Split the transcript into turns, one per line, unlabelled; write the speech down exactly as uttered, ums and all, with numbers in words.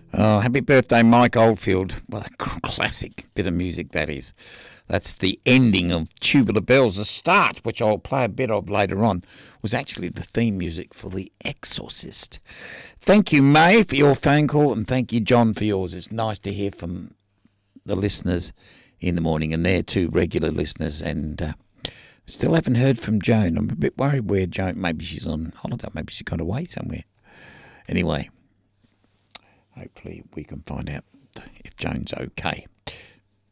Oh, happy birthday, Mike Oldfield. What a classic bit of music that is. That's the ending of Tubular Bells. The start, which I'll play a bit of later on, was actually the theme music for The Exorcist. Thank you, May, for your phone call, and thank you, John, for yours. It's nice to hear from the listeners in the morning, and they're two regular listeners, and uh, still haven't heard from Joan. I'm a bit worried where Joan, maybe she's on holiday, maybe she's gone away somewhere. Anyway, hopefully we can find out if Joan's okay.